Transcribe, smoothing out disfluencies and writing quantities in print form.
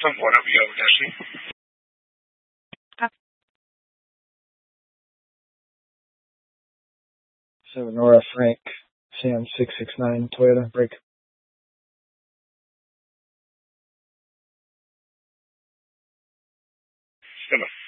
What up, yo, Destiny? 7 Nora Frank, Sam 669 Toyota, break. Stand by.